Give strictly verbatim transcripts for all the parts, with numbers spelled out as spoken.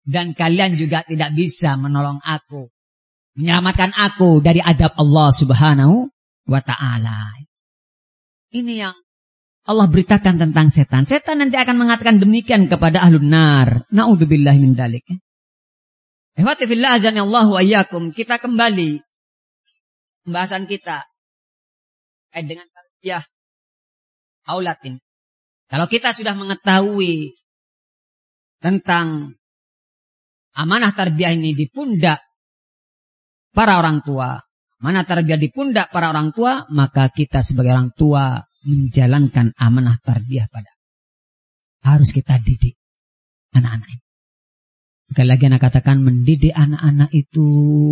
Dan kalian juga tidak bisa menolong aku, menyelamatkan aku dari adab Allah subhanahu wa ta'ala. Ini yang Allah beritakan tentang setan. Setan nanti akan mengatakan demikian kepada ahlun nar. Na'udzubillahi min dzalik. Ihwati fillah azanillahu wa iyyakum. Kita kembali pembahasan kita eh, dengan tarbiyah aulad ini. Kalau kita sudah mengetahui tentang amanah tarbiyah ini di pundak para orang tua, amanah tarbiyah di pundak para orang tua, maka kita sebagai orang tua menjalankan amanah tarbiyah pada. Harus kita didik anak-anak ini. Sekali lagi anak katakan, mendidik anak-anak itu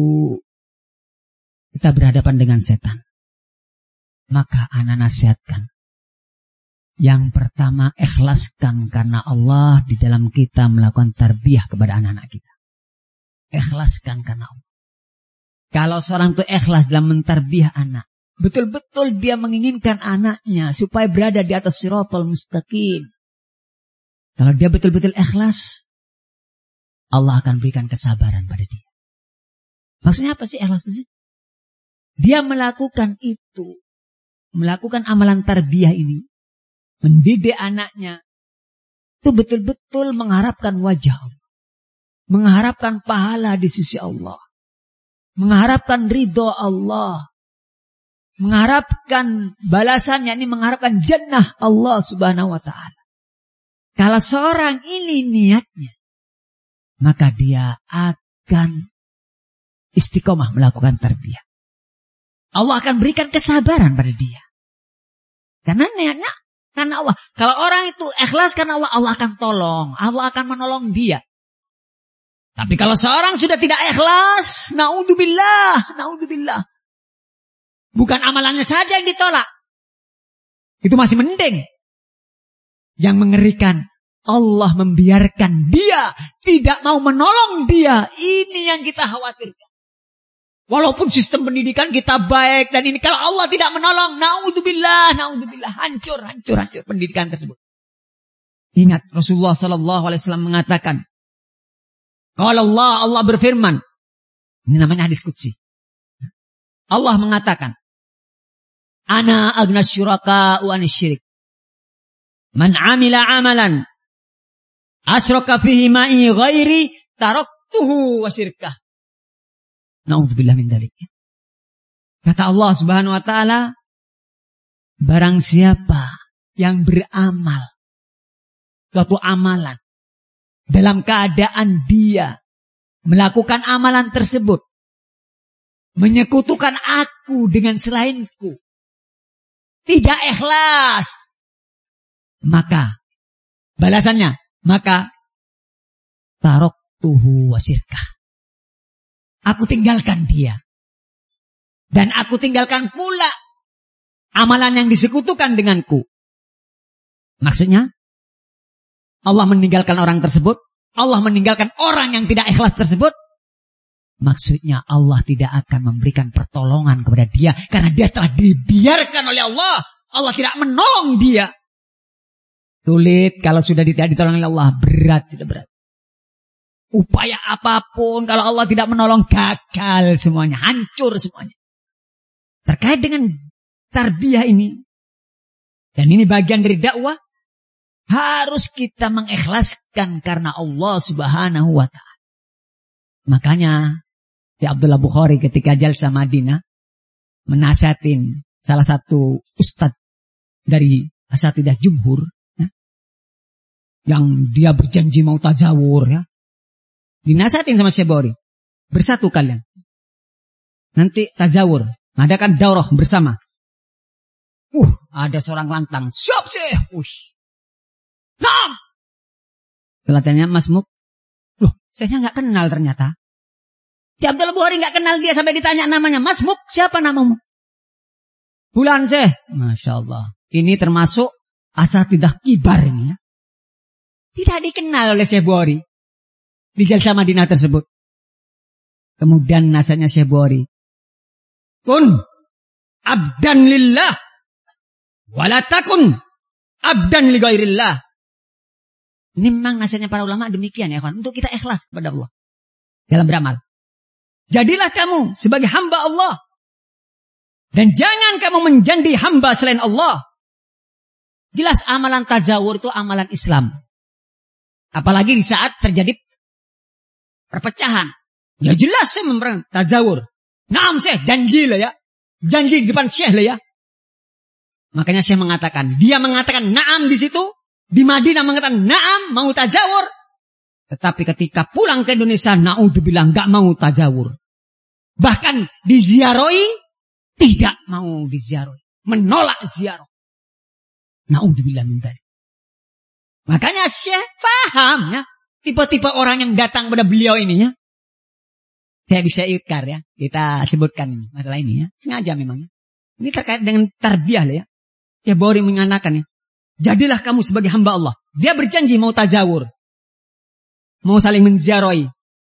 kita berhadapan dengan setan. Maka anak nasihatkan. Yang pertama, ikhlaskan karena Allah di dalam kita melakukan tarbiyah kepada anak-anak kita. Ikhlaskan karena Allah. Kalau seorang itu ikhlas dalam mentarbiyah anak, betul-betul dia menginginkan anaknya supaya berada di atas siratal mustaqim. Kalau dia betul-betul ikhlas, Allah akan berikan kesabaran pada dia. Maksudnya apa sih ikhlas itu? Dia melakukan itu, melakukan amalan tarbiyah ini, mendidik anaknya, itu betul-betul mengharapkan wajah Allah, mengharapkan pahala di sisi Allah, mengharapkan ridho Allah, mengharapkan balasannya, ini mengharapkan jannah Allah subhanahu wa ta'ala. Kalau seorang ini niatnya, maka dia akan istiqomah melakukan tarbiyah. Allah akan berikan kesabaran pada dia. Karena niatnya karena Allah. Kalau orang itu ikhlas karena Allah, Allah akan tolong. Allah akan menolong dia. Tapi kalau seorang sudah tidak ikhlas, naudzubillah, naudzubillah. Bukan amalannya saja yang ditolak. Itu masih mending. Yang mengerikan, Allah membiarkan dia tidak mau menolong dia. Ini yang kita khawatirkan. Walaupun sistem pendidikan kita baik dan ini, kalau Allah tidak menolong, naudzubillah, naudzubillah, hancur, hancur, hancur pendidikan tersebut. Ingat Rasulullah sallallahu alaihi wasallam mengatakan, kalau Allah, Allah berfirman, ini namanya hadis qudsi. Allah mengatakan, ana agna syuraka wa anis syirik. Man amila amalan asyraka fihi ma'i ghairi taraktuhu wa syirkah. Na'udzubillah min dzalik. Kata Allah Subhanahu wa taala, barang siapa yang beramal suatu amalan dalam keadaan dia melakukan amalan tersebut menyekutukan aku dengan selainku, tidak ikhlas, maka balasannya, maka taraktuhu wa syirkah. Aku tinggalkan dia. Dan aku tinggalkan pula amalan yang disekutukan denganku. Maksudnya, Allah meninggalkan orang tersebut. Allah meninggalkan orang yang tidak ikhlas tersebut. Maksudnya Allah tidak akan memberikan pertolongan kepada dia. Karena dia telah dibiarkan oleh Allah. Allah tidak menolong dia. Sulit kalau sudah tidak ditolong oleh Allah. Berat, sudah berat. Upaya apapun, kalau Allah tidak menolong, gagal semuanya, hancur semuanya. Terkait dengan tarbiyah ini, dan ini bagian dari dakwah, harus kita mengikhlaskan karena Allah subhanahu wa ta'ala. Makanya, di Abdullah Bukhari ketika jalsa Madinah, menasihatin salah satu ustadz dari asatidah jumhur, ya, yang dia berjanji mau tazawur, ya. Dinasihatin sama Syekh Bukhari, bersatu kalian. Nanti tazawur, adakan daurah bersama. Uh, ada seorang lantang. Siap Syekh. Ush. Nam. Kelihatannya Mas Muk. Loh, Syekhnya nggak kenal ternyata. Si Abdullah Bukhari nggak kenal dia sampai ditanya namanya. Mas Muk, siapa namamu? Bulan Syekh. Masya Allah. Ini termasuk asatidah kibar ini ya. Tidak dikenal oleh Syekh Bukhari di jalsa Madinah tersebut. Kemudian nasihatnya Syekh Bukhari, kun abdan lillah wala takun abdan li ghairillah. Ini memang nasihatnya para ulama demikian ya kawan. Untuk kita ikhlas kepada Allah dalam beramal. Jadilah kamu sebagai hamba Allah. Dan jangan kamu menjadi hamba selain Allah. Jelas amalan tazawur itu amalan Islam. Apalagi di saat terjadi perpecahan. Ya jelas saya memperang tazawur. Naam Syekh, janji lah ya. Janji di depan Syekh lah ya. Makanya Syekh mengatakan. Dia mengatakan naam di situ. Di Madinah mengatakan naam mau tazawur. Tetapi ketika pulang ke Indonesia, naudzubillah enggak mau tazawur. Bahkan diziarahi, tidak mau diziarahi. Menolak ziarah. Naudzubillah min dzalik. Makanya Syekh paham ya. Tipe-tipe orang yang datang pada beliau ini ya. Saya bisa ikar ya. Kita sebutkan ini, masalah ini ya. Sengaja memang ya. Ini terkait dengan tarbiyah lah ya. Ya Bori mengatakan ya. Jadilah kamu sebagai hamba Allah. Dia berjanji mau tazawur. Mau saling menziarahi.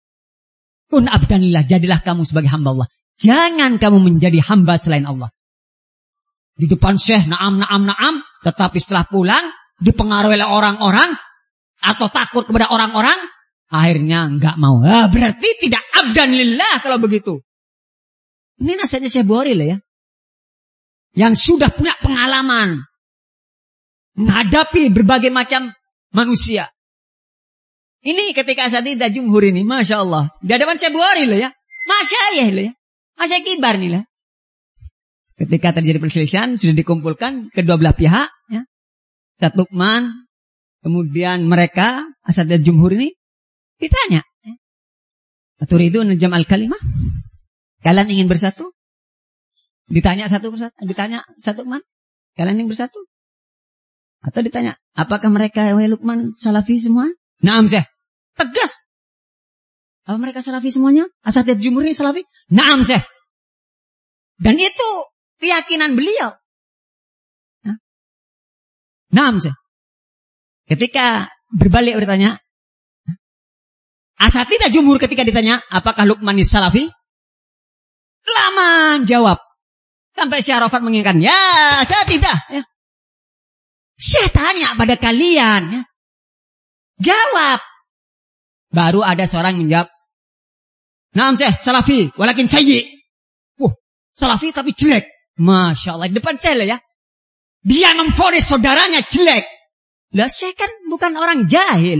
Kun abdanillah, jadilah kamu sebagai hamba Allah. Jangan kamu menjadi hamba selain Allah. Di depan Syekh, naam, naam, naam. Tetapi setelah pulang, dipengaruhi oleh orang-orang. Atau takut kepada orang-orang. Akhirnya enggak mau. Ah, berarti tidak abdanillah kalau begitu. Ini nasihatnya Syekh Bori lah ya. Yang sudah punya pengalaman. Menghadapi berbagai macam manusia. Ini ketika Asatidzah Jumhur ini, Masya Allah. Di hadapan Syekh Bukhari loh ya. Masyayikh loh ya. Masyayikh kibar nih lah. Ketika terjadi perselisihan, sudah dikumpulkan kedua belah pihak. Ya. Ustaz Lukman, kemudian mereka, Asatidzah Jumhur ini, ditanya. Aturidu najam al-kalimah? Kalian ingin bersatu? Ditanya satu persatu. Ditanya satu Lukman. Kalian ingin bersatu? Atau ditanya, apakah mereka wahai Lukman salafi semua? Naam Syekh. Tegas. Apa mereka salafi semuanya? Asatidzah Jumhur ini salafi? Naam Syekh. Dan itu keyakinan beliau. Nah. Naam Syekh. Ketika berbalik bertanya, Asatidzah Jumhur ketika ditanya, apakah Lukman ini salafi? Lama jawab. Sampai Syekh Arafat mengingatkan, ya Asatidzah. Ya. Saya tanya pada kalian. Ya. Jawab. Baru ada seorang menjawab. Naam Syekh, salafi. Walakin sayyi. Wah, salafi tapi jelek. Masya Allah. Di depan saya lah ya. Dia memvonis saudaranya jelek. Lah saya kan bukan orang jahil.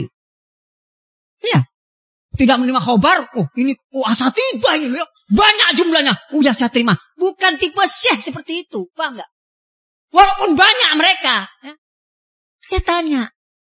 Ya. Tidak menerima khobar. Oh ini oh, Asatidzah ini. Ya. Banyak jumlahnya. Oh ya saya terima. Bukan tipe Syekh seperti itu. Paham gak? Walaupun banyak mereka. Ya. Dia tanya,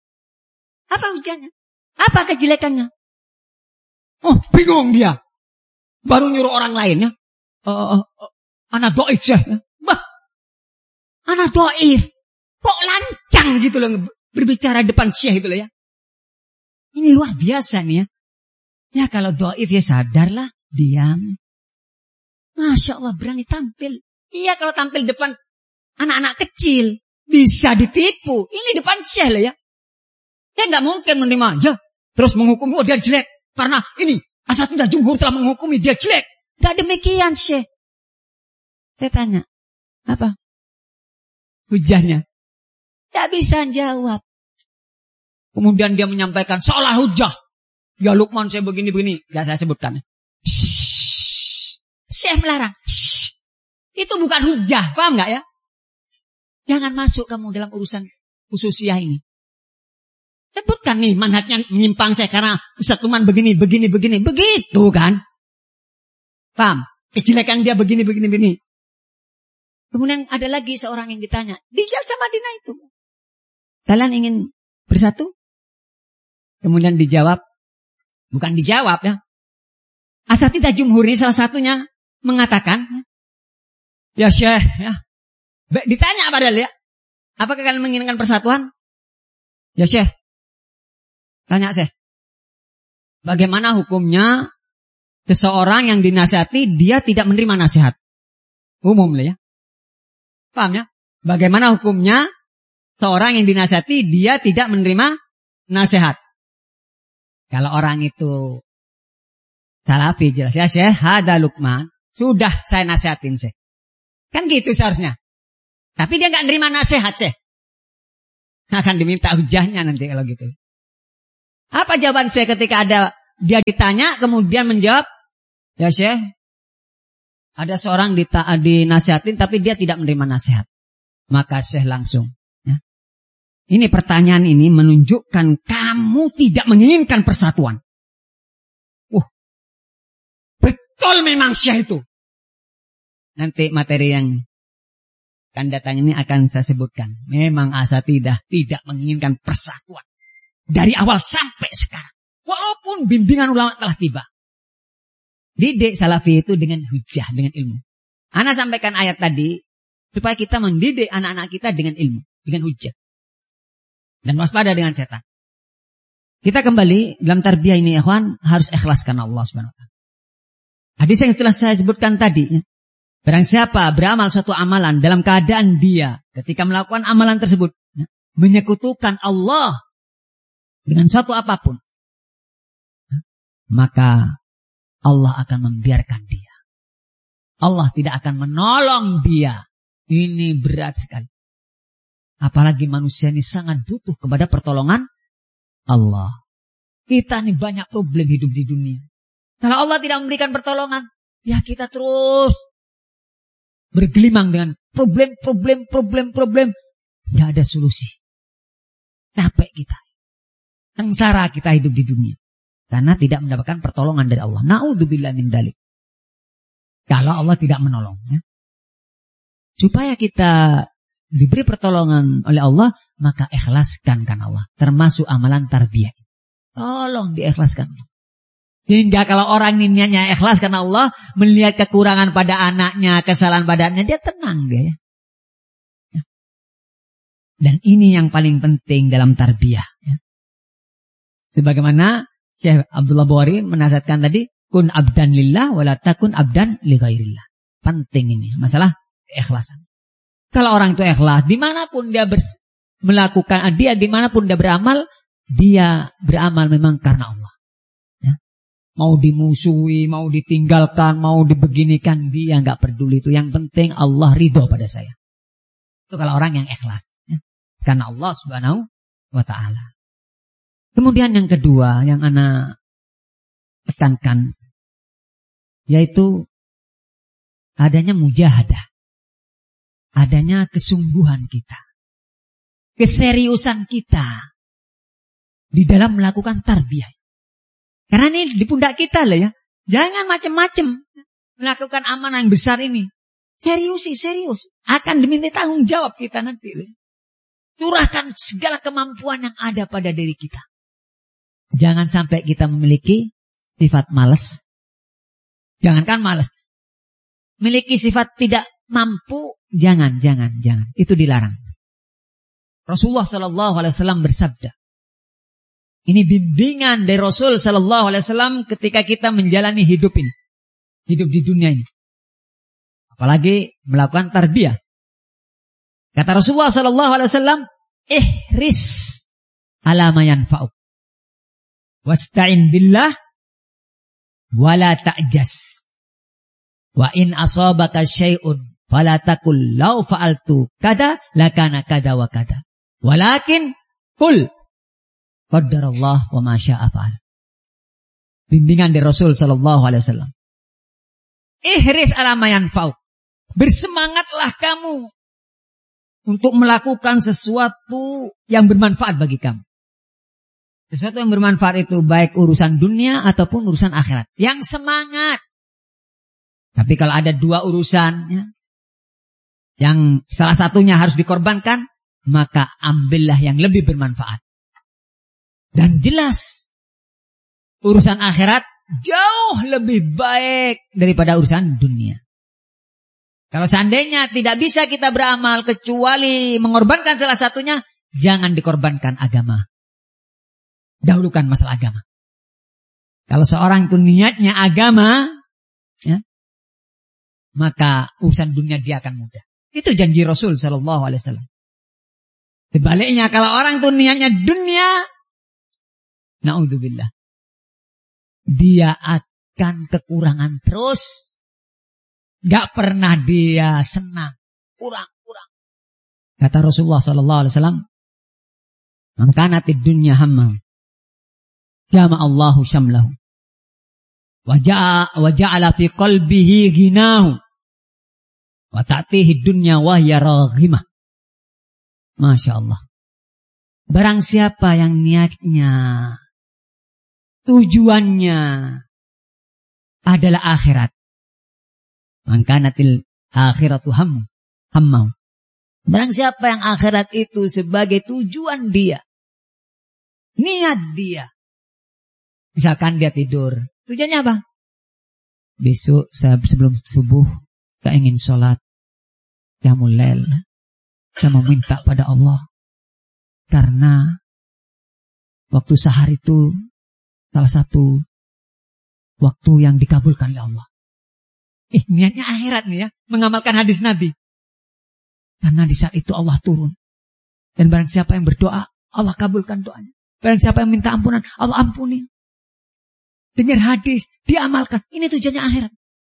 apa hujannya? Apa kejelekannya? Oh, bingung dia. Baru nyuruh orang lain ya. Uh, uh, uh, anak do'if ya. Bah, anak do'if. Kok lancang gitu loh berbicara depan Syekh itu loh ya. Ini luar biasa nih ya. Ya kalau do'if ya sadarlah, diam. Masya Allah berani tampil. Iya kalau tampil depan anak-anak kecil. Bisa ditipu. Ini depan Syekh lah ya. Dia nggak mungkin menerima. Ya. Terus menghukum. Oh dia jelek. Karena ini. Asatidzah Jumhur telah menghukumi dia jelek. Gak demikian Syekh. Saya tanya. Apa? Hujahnya. Gak bisa jawab. Kemudian dia menyampaikan. Seolah hujah. Ya Lukman saya begini-begini. Gak saya sebutkan. Shhh. Syekh melarang. Shhh. Itu bukan hujah. Paham gak ya? Jangan masuk kamu dalam urusan khususiyah ini. Sebutkan nih manhajnya menyimpang saya karena Ustaz Lukman begini, begini, begini. Begitu kan? Paham? Kejelekan dia begini, begini, begini. Kemudian ada lagi seorang yang ditanya. Di Jalsah Madinah itu. Kalian ingin bersatu? Kemudian dijawab. Bukan dijawab ya. Asatidzah Jumhur ini salah satunya mengatakan. Ya Syekh ya. Ditanya padahal ya. Apakah kalian menginginkan persatuan? Ya Syekh. Tanya Syekh. Bagaimana hukumnya seseorang yang dinasihati dia tidak menerima nasihat? Umum lah ya. Paham ya? Bagaimana hukumnya seorang yang dinasihati dia tidak menerima nasihat? Kalau orang itu salafi jelas ya Syekh. Hada Lukman. Sudah saya nasihatin Syekh. Kan gitu seharusnya. Tapi dia gak nerima nasihat Syekh. Akan diminta hujahnya nanti kalau gitu. Apa jawaban saya ketika ada dia ditanya kemudian menjawab, ya Syekh, ada seorang dita- dinasihatin tapi dia tidak menerima nasihat. Maka Syekh langsung. Ya. Ini pertanyaan ini menunjukkan kamu tidak menginginkan persatuan. Uh, betul memang Syekh itu. Nanti materi yang akan datang ini akan saya sebutkan. Memang asatidah tidak menginginkan persatuan. Dari awal sampai sekarang. Walaupun bimbingan ulama telah tiba. Didik salafi itu dengan hujah, dengan ilmu. Ana sampaikan ayat tadi. Supaya kita mendidik anak-anak kita dengan ilmu. Dengan hujah. Dan waspada dengan setan. Kita kembali dalam tarbiyah ini, ikhwan, harus ikhlas karena Allah subhanahu wa taala. Hadis yang setelah saya sebutkan tadi. Ya. Barang siapa beramal suatu amalan dalam keadaan dia ketika melakukan amalan tersebut ya, menyekutukan Allah dengan suatu apapun, ya, maka Allah akan membiarkan dia. Allah tidak akan menolong dia. Ini berat sekali. Apalagi manusia ini sangat butuh kepada pertolongan Allah. Kita ini banyak problem hidup di dunia. Kalau Allah tidak memberikan pertolongan, ya kita terus bergelimang dengan problem, problem, problem, problem. Tidak ada solusi. Capek kita. Sengsara kita hidup di dunia. Karena tidak mendapatkan pertolongan dari Allah. Na'udzubillah min dzalik. Kalau Allah tidak menolong. Ya. Supaya kita diberi pertolongan oleh Allah, maka ikhlaskan kan Allah. Termasuk amalan tarbiyah. Tolong diikhlaskan. Sehingga kalau orang ini niatnya ikhlas karena Allah, melihat kekurangan pada anaknya, kesalahan pada anaknya, dia tenang dia. Ya. Dan ini yang paling penting dalam tarbiyah. Ya. Sebagaimana Syekh Abdullah Bukhari menasihatkan tadi, kun abdan lillah wala takun abdan li ghairillah. Penting ini, masalah keikhlasan. Kalau orang itu ikhlas, dimanapun dia bers- melakukan, dia dimanapun dia beramal, dia beramal memang karena Allah. Mau dimusuhi, mau ditinggalkan, mau dibeginikan, dia nggak peduli itu. Yang penting Allah ridho pada saya. Itu kalau orang yang ikhlas. Ya. Karena Allah subhanahu wa ta'ala. Kemudian yang kedua yang ana tekankan. Yaitu adanya mujahadah. Adanya kesungguhan kita. Keseriusan kita. Di dalam melakukan tarbiyah. Karena ini di pundak kita lah ya. Jangan macam-macam melakukan amanah yang besar ini. Serius sih, serius. Akan diminta tanggung jawab kita nanti. Curahkan segala kemampuan yang ada pada diri kita. Jangan sampai kita memiliki sifat malas. Jangankan malas. Memiliki sifat tidak mampu. Jangan, jangan, jangan. Itu dilarang. Rasulullah shallallahu alaihi wasallam bersabda. Ini bimbingan dari Rasul sallallahu alaihi wasallam ketika kita menjalani hidup ini. Hidup di dunia ini. Apalagi melakukan tarbiyah. Kata Rasulullah sallallahu alaihi wasallam, "Ihris ala ma yanfa'uk. Wasta'in billah wala ta'jas. Wa in asabaka syai'un fala taqul law fa'altu kada lakana kada wa kada. Walakin qul qaddarallah wa ma syaa fa'al." Bimbingan dari Rasul sallallahu alaihi wasallam. Ihris ala ma yanfa'uk. Bersemangatlah kamu untuk melakukan sesuatu yang bermanfaat bagi kamu. Sesuatu yang bermanfaat itu baik urusan dunia ataupun urusan akhirat. Yang semangat. Tapi kalau ada dua urusan ya, yang salah satunya harus dikorbankan, maka ambillah yang lebih bermanfaat. Dan jelas urusan akhirat jauh lebih baik daripada urusan dunia. Kalau seandainya tidak bisa kita beramal kecuali mengorbankan salah satunya, jangan dikorbankan agama. Dahulukan masalah agama. Kalau seorang itu niatnya agama, ya, maka urusan dunia dia akan mudah. Itu janji Rasul sallallahu alaihi wasallam. Sebaliknya kalau orang itu niatnya dunia, na'udzubillah, dia akan kekurangan terus. Gak pernah dia senang. Kurang-kurang. Kata Rasulullah sallallahu alaihi wasallam, "Man kanatid dunya hamma jama Allahu syamlahu. Wa ja'ala fi qalbihi ghinahu. Wa ta'tihi dunya wa hiya raghimah. Masya Allah. Barang siapa yang niatnya, tujuannya adalah akhirat, maka natil akhiratu ham, hammau. Barang siapa yang akhirat itu sebagai tujuan dia, niat dia. Misalkan dia tidur, tujuannya apa? Besok sebelum subuh saya ingin sholat qiyamul lail. Saya meminta pada Allah. Karena waktu sahar itu salah satu waktu yang dikabulkan oleh Allah. Eh, niatnya akhirat nih ya. Mengamalkan hadis Nabi. Karena di saat itu Allah turun. Dan barang siapa yang berdoa, Allah kabulkan doanya. Barang siapa yang minta ampunan, Allah ampuni. Dengar hadis, diamalkan. Ini tujuannya akhirat.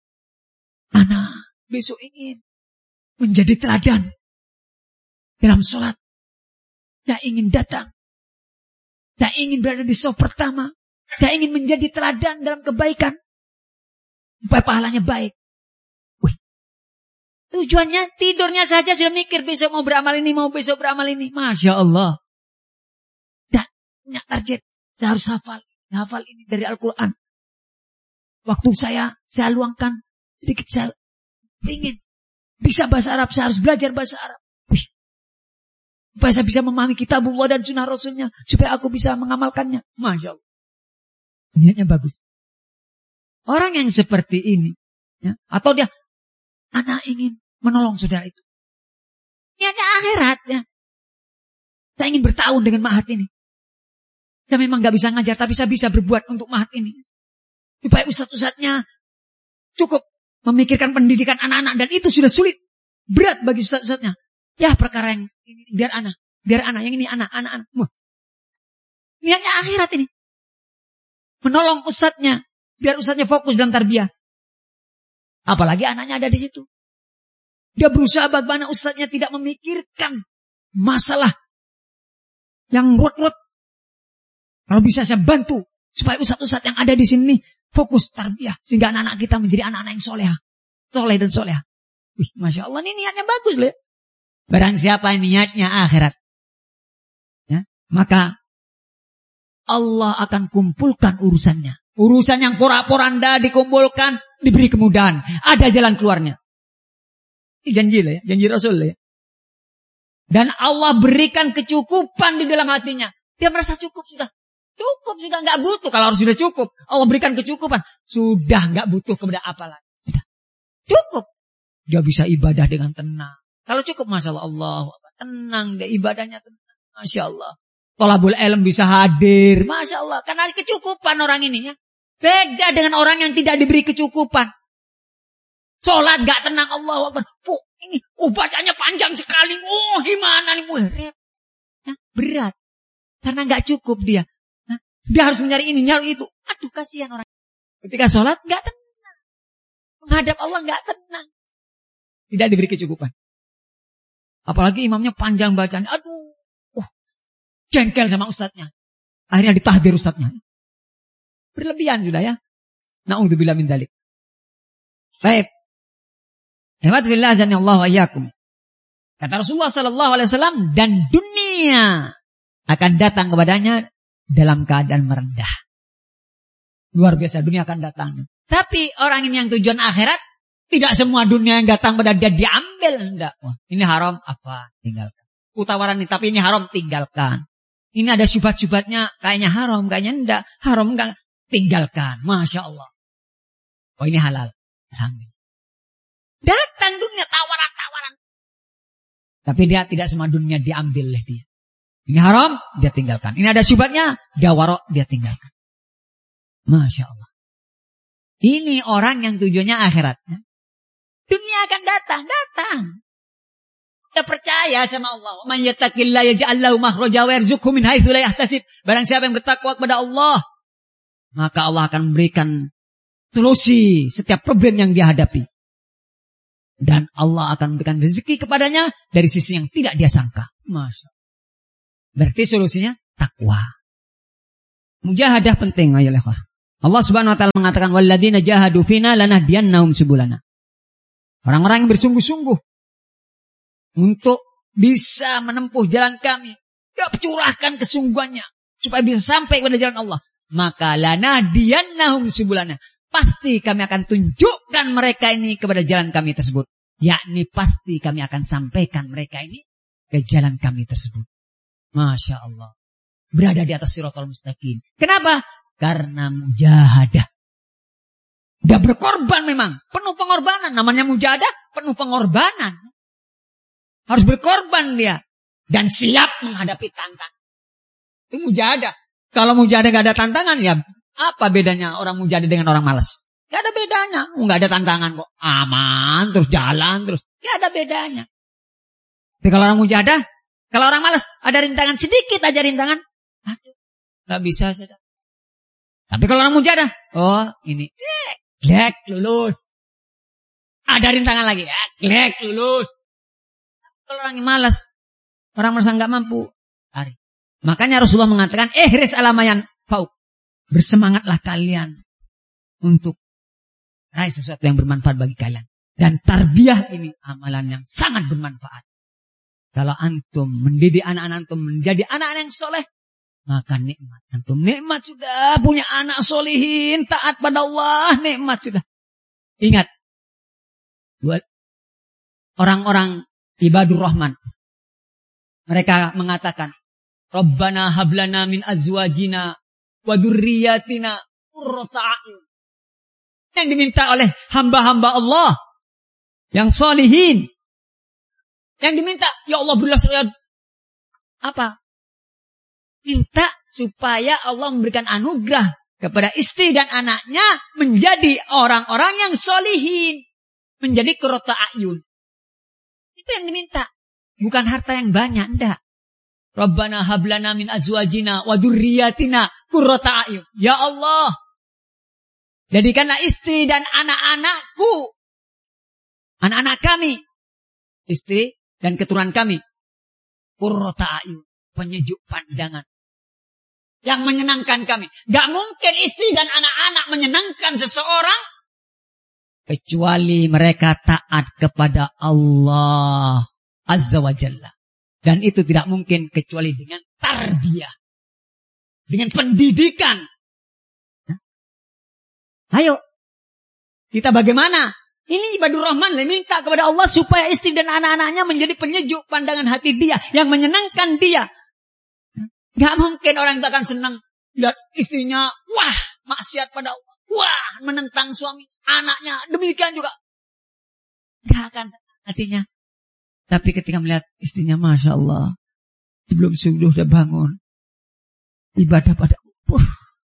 Anak besok ingin menjadi teladan dalam sholat. Tak ingin datang. Tak ingin berada di saf pertama. Tak ingin menjadi teladan dalam kebaikan. Supaya pahalanya baik. Wih. Tujuannya tidurnya saja sudah mikir besok mau beramal ini, mau besok beramal ini. Masya Allah. Tak punya target. Saya harus hafal. Hafal ini dari Al-Quran. Waktu saya, saya luangkan sedikit, saya ingin bisa bahasa Arab, saya harus belajar bahasa Arab. Wih. Supaya saya bisa memahami kitabullah dan sunnah Rasulnya. Supaya aku bisa mengamalkannya. Masya Allah. Niatnya bagus. Orang yang seperti ini. Ya, atau dia, anak ingin menolong saudara itu. Niatnya akhirat. Ya. Saya ingin bertahun dengan mahat ini. Saya memang gak bisa ngajar, tapi saya bisa berbuat untuk mahat ini. Supaya ustadz-ustadznya cukup memikirkan pendidikan anak-anak. Dan itu sudah sulit. Berat bagi ustadz-ustadznya. Ya perkara yang ini, biar anak. Biar anak, yang ini anak, anak, anak. Niatnya akhirat ini. Menolong ustadznya. Biar ustadznya fokus dalam tarbiyah. Apalagi anaknya ada di situ. Dia berusaha bagaimana ustadznya tidak memikirkan masalah yang ruwet-ruwet. Kalau bisa saya bantu. Supaya ustadz-ustadz yang ada di sini fokus tarbiyah. Sehingga anak-anak kita menjadi anak-anak yang soleha. Soleh dan soleha. Wih, Masya Allah, ini niatnya bagus loh. Barang siapa yang niatnya akhirat. Ya, maka Allah akan kumpulkan urusannya. Urusan yang porak-poranda dikumpulkan, diberi kemudahan. Ada jalan keluarnya. Ini janji lah ya, janji Rasul lah ya. Dan Allah berikan kecukupan di dalam hatinya. Dia merasa cukup sudah. Cukup sudah, nggak butuh. Kalau harus sudah cukup, Allah berikan kecukupan. Sudah nggak butuh kepada apa lagi. Sudah. Cukup. Dia bisa ibadah dengan tenang. Kalau cukup, Masya Allah, tenang deh ibadahnya tenang. Masya Allah. Thalabul ilm bisa hadir. Masya Allah. Karena kecukupan orang ini ya. Beda dengan orang yang tidak diberi kecukupan. Sholat gak tenang, Allah Akbar. Puh, ini oh, bacanya panjang sekali. Oh gimana nih. Puh, ya, berat. Karena gak cukup dia. Nah, dia harus mencari ini, nyari itu. Aduh kasihan orang. Ketika sholat gak tenang. Menghadap Allah gak tenang. Tidak diberi kecukupan. Apalagi imamnya panjang bacanya. Aduh. Oh, jengkel sama ustadznya. Akhirnya ditahdir ustadznya. Berlebihan sudah ya. Na'udzubillah min dzalik. Baik. Hemat fillah azanillahu wa iyyakum. Kata Rasulullah sallallahu alaihi wasallam, dan dunia akan datang kepadanya dalam keadaan merendah. Luar biasa, dunia akan datang. Tapi orang ini yang tujuan akhirat, tidak semua dunia yang datang pada dia diambil. Enggak. Wah, ini haram, apa? Tinggalkan. Utawaran ini, tapi ini haram, tinggalkan. Ini ada syubhat-syubhatnya, kayaknya haram, kayaknya enggak. Haram enggak, tinggalkan. Masya Allah. Oh ini halal. Alhamdulillah. Datang dunia tawaran-tawaran. Tapi dia tidak semua dunia diambil oleh dia. Ini haram, dia tinggalkan. Ini ada syubhatnya, dia warok, dia tinggalkan. Masya Allah. Ini orang yang tujuannya akhirat. Dunia akan datang, datang. Kita percaya sama Allah. Man yattaqillah yaj'al lahu makhraja wa yarzuqhu min haitsu la yahtasib. Barang siapa yang bertakwa kepada Allah, maka Allah akan memberikan solusi setiap problem yang dia hadapi. Dan Allah akan memberikan rezeki kepadanya dari sisi yang tidak dia sangka. Masya Allah. Berarti solusinya takwa. Mujahadah penting, ayo lekhwah. Allah Subhanahu wa taala mengatakan walladzina jahadu fina lanahdiyannahum subulana. Orang-orang yang bersungguh-sungguh untuk bisa menempuh jalan kami, ya curahkan kesungguhannya supaya bisa sampai kepada jalan Allah. Maka lanahdiyannahum subulana. Pasti kami akan tunjukkan mereka ini kepada jalan kami tersebut. Yakni pasti kami akan sampaikan mereka ini ke jalan kami tersebut. Masya Allah. Berada di atas siratal mustaqim. Kenapa? Karena mujahadah. Dia berkorban memang. Penuh pengorbanan. Namanya mujahadah, penuh pengorbanan. Harus berkorban dia. Dan siap menghadapi tantangan. Itu mujahadah. Kalau mujahadah gak ada tantangan, ya apa bedanya orang mujahadah dengan orang malas? Gak ada bedanya. Gak ada tantangan kok. Aman, terus jalan, terus. Gak ada bedanya. Tapi kalau orang mujahadah, kalau orang malas, ada rintangan sedikit aja rintangan. Aduh, gak bisa sudah. Tapi kalau orang mujahadah, oh ini, glek, lulus. Ada rintangan lagi, ya, glek, lulus. Kalau orang yang malas, orang merasa gak mampu, hari. Makanya Rasulullah mengatakan, ihris alamayan fauk. Bersemangatlah kalian untuk raih sesuatu yang bermanfaat bagi kalian. Dan tarbiyah ini amalan yang sangat bermanfaat. Kalau antum mendidik anak-anak antum menjadi anak-anak yang soleh, maka nikmat antum. Nikmat sudah punya anak solihin, taat pada Allah, nikmat sudah. Ingat, buat orang-orang ibadur rahman, mereka mengatakan, Rabbana hablana min azwajina wa dzurriyyatina qurrata a'yun. Yang diminta oleh hamba-hamba Allah yang solihin. Yang diminta, ya Allah berilah saya apa? Minta supaya Allah memberikan anugerah kepada istri dan anaknya menjadi orang-orang yang solihin, menjadi qurrata a'yun. Itu yang diminta, bukan harta yang banyak, enggak. Rabbana hablana min azwajina wa dzurriyyatina qurrata a'yun. Ya Allah, jadikanlah istri dan anak-anakku, anak-anak kami, istri dan keturunan kami, qurrata a'yun, penyejuk pandangan, yang menyenangkan kami. Gak mungkin istri dan anak-anak menyenangkan seseorang kecuali mereka taat kepada Allah Azza wa Jalla. Dan itu tidak mungkin kecuali dengan tarbiyah, dengan pendidikan. Nah, ayo, kita bagaimana? Ini ibadur rahman, minta kepada Allah supaya istri dan anak-anaknya menjadi penyejuk pandangan hati dia, yang menyenangkan dia. Gak mungkin orang itu akan senang lihat istrinya, wah, maksiat pada Allah, wah, menentang suami, anaknya, demikian juga. Gak akan hatinya. Tapi ketika melihat istrinya, Masya Allah, sebelum subuh sudah bangun, ibadah pada uh,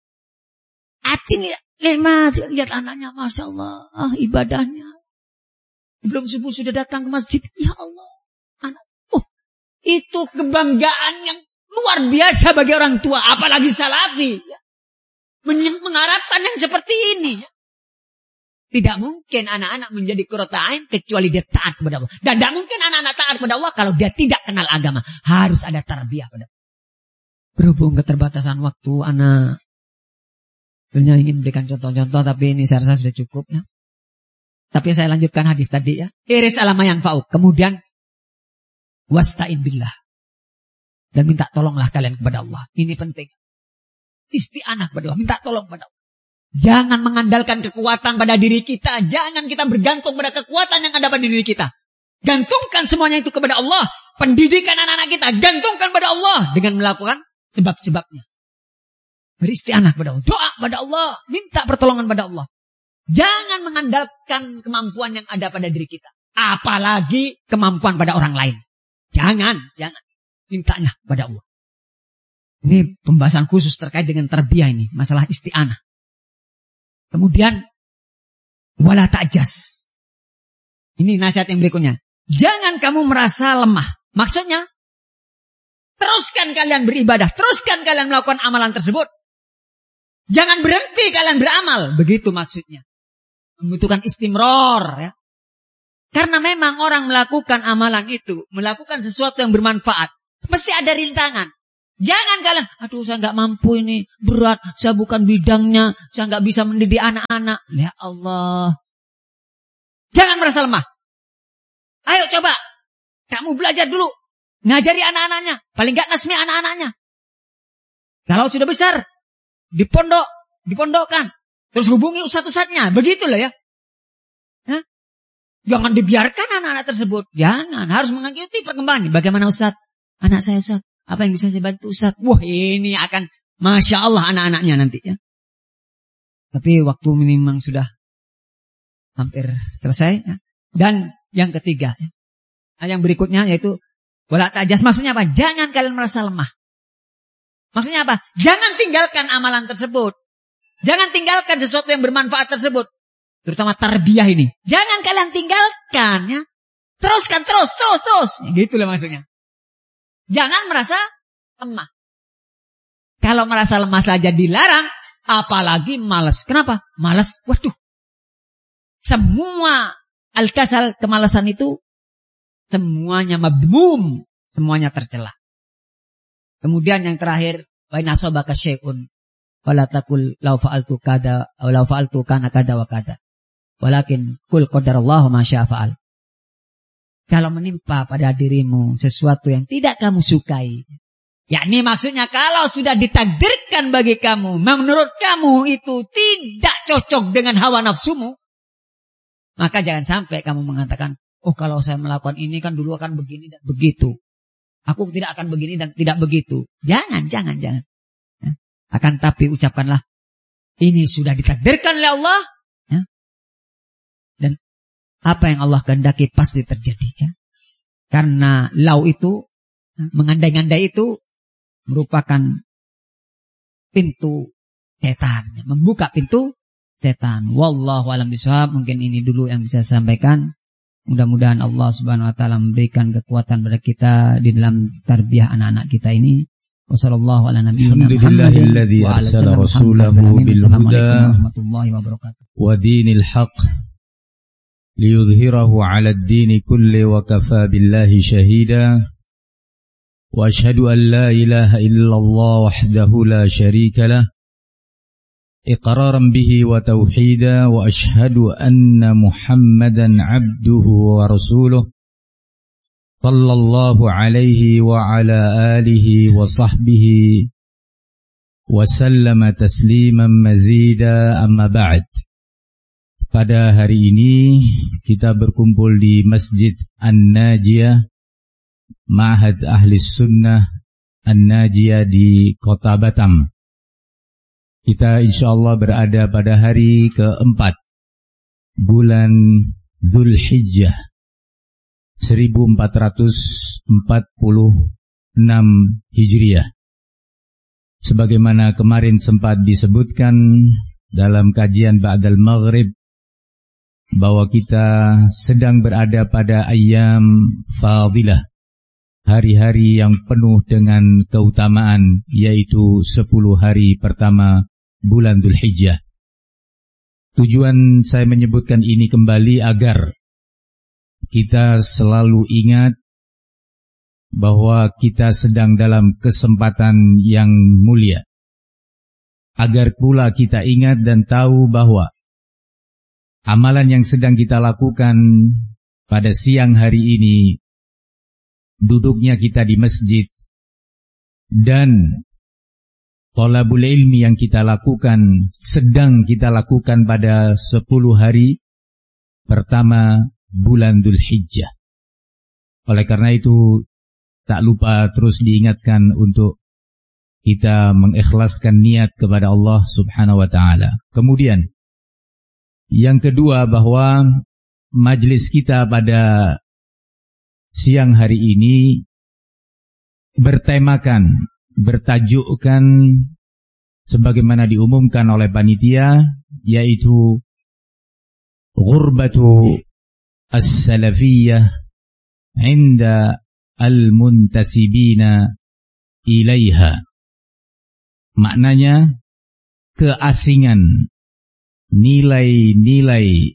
hati lemah, lihat anaknya, Masya Allah, ah, ibadahnya. Sebelum subuh sudah datang ke masjid, ya Allah, anak, uh, itu kebanggaan yang luar biasa bagi orang tua, apalagi salafi, ya. Mengharapkan yang seperti ini, ya. Tidak mungkin anak-anak menjadi qurrata a'yun kecuali dia taat kepada Allah. Dan tidak mungkin anak-anak taat kepada Allah kalau dia tidak kenal agama. Harus ada tarbiyah pada Allah. Berhubung keterbatasan waktu, anak sebenarnya ingin berikan contoh-contoh, tapi ini saya rasa sudah cukup, ya. Tapi saya lanjutkan hadis tadi, ya. Iris alamayan fa'uk. Kemudian wasta'in billah. Dan minta tolonglah kalian kepada Allah. Ini penting. Isti'anah kepada Allah. Minta tolong kepada Allah. Jangan mengandalkan kekuatan pada diri kita. Jangan kita bergantung pada kekuatan yang ada pada diri kita. Gantungkan semuanya itu kepada Allah. Pendidikan anak-anak kita gantungkan pada Allah dengan melakukan sebab-sebabnya. Beristianah kepada Allah. Doa kepada Allah. Minta pertolongan pada Allah. Jangan mengandalkan kemampuan yang ada pada diri kita. Apalagi kemampuan pada orang lain. Jangan. Jangan. Mintanya kepada Allah. Ini pembahasan khusus terkait dengan tarbiyah ini. Masalah isti'anah. Kemudian wala ta'jas. Ini nasihat yang berikutnya. Jangan kamu merasa lemah. Maksudnya, teruskan kalian beribadah, teruskan kalian melakukan amalan tersebut. Jangan berhenti kalian beramal. Begitu maksudnya. Membutuhkan istimror, ya. Karena memang orang melakukan amalan itu, melakukan sesuatu yang bermanfaat, mesti ada rintangan. Jangan kalian, aduh saya nggak mampu ini, berat, saya bukan bidangnya, saya nggak bisa mendidik anak-anak. Ya Allah. Jangan merasa lemah. Ayo coba, kamu belajar dulu, ngajari anak-anaknya, paling nggak nasmi anak-anaknya. Kalau sudah besar, dipondok, dipondokkan, terus hubungi ustadz-ustadznya, begitulah ya. Hah? Jangan dibiarkan anak-anak tersebut, jangan, harus mengikuti perkembangan. Bagaimana ustadz? Anak saya ustadz. Apa yang bisa saya bantu Ustaz? Wah, ini akan Masya Allah anak-anaknya nanti ya. Tapi waktu memang sudah hampir selesai ya. Dan yang ketiga ya. Yang berikutnya yaitu wala ta'jas. Maksudnya apa? Jangan kalian merasa lemah. Maksudnya apa? Jangan tinggalkan amalan tersebut. Jangan tinggalkan sesuatu yang bermanfaat tersebut. Terutama tarbiyah ini. Jangan kalian tinggalkan ya. Teruskan terus, terus, terus. Gitulah maksudnya. Jangan merasa lemah. Kalau merasa lemah saja dilarang, apalagi malas. Kenapa? Malas. Waduh. Semua al-kasal, kemalasan itu semuanya madmum, semuanya tercela. Kemudian yang terakhir, wa in asabaka syai'un fala taqul law fa'altu kada aw law fa'altu kana kada wa kada. Walakin qul qadarallahu ma syaa fa'al. Kalau menimpa pada dirimu sesuatu yang tidak kamu sukai, yakni maksudnya kalau sudah ditakdirkan bagi kamu, menurut kamu itu tidak cocok dengan hawa nafsumu, maka jangan sampai kamu mengatakan, oh kalau saya melakukan ini kan dulu akan begini dan begitu. Aku tidak akan begini dan tidak begitu. Jangan, jangan, jangan. Ya. Akan tapi ucapkanlah, ini sudah ditakdirkan oleh Allah. Ya. Dan apa yang Allah kehendaki pasti terjadi ya. Karena lau itu, mengandai-andai itu merupakan pintu setan, membuka pintu setan. Wallahu a'lam bishawab. Mungkin ini dulu yang bisa saya sampaikan. Mudah-mudahan Allah Subhanahu wa taala memberikan kekuatan pada kita di dalam tarbiyah anak-anak kita ini. Wassallallahu ala nabiyyina Muhammadin wa ala alihi rasulahu bil huda warahmatullahi wabarakatuh. Wa dinil haqq ليظهره على الدين كله وكفى بالله شهيدا وأشهد أن لا إله إلا الله وحده لا شريك له إقرارا به وتوحيدا وأشهد أن محمدا عبده ورسوله صلى الله عليه وعلى آله وصحبه وسلم تسليما مزيدا أما بعد. Pada hari ini kita berkumpul di Masjid An-Najiyah, Ma'had Ahli Sunnah An-Najiyah di Kota Batam. Kita insyaallah berada pada hari keempat bulan Dzulhijjah seribu empat ratus empat puluh enam Hijriah. Sebagaimana kemarin sempat disebutkan dalam kajian Ba'dal Maghrib, bahwa kita sedang berada pada ayyam fadilah, hari-hari yang penuh dengan keutamaan, yaitu sepuluh hari pertama bulan Dzulhijjah. Tujuan saya menyebutkan ini kembali agar kita selalu ingat bahwa kita sedang dalam kesempatan yang mulia. Agar pula kita ingat dan tahu bahwa amalan yang sedang kita lakukan pada siang hari ini, duduknya kita di masjid, dan thalabul ilmi yang kita lakukan, sedang kita lakukan pada sepuluh hari pertama bulan Dzulhijjah. Oleh karena itu, tak lupa terus diingatkan untuk kita mengikhlaskan niat kepada Allah Subhanahu wa ta'ala. Kemudian, yang kedua, bahwa majlis kita pada siang hari ini bertemakan, bertajukkan sebagaimana diumumkan oleh panitia, yaitu ghurbatu as-salafiyyah inda al-muntasibina ilaiha. Maknanya keasingan nilai-nilai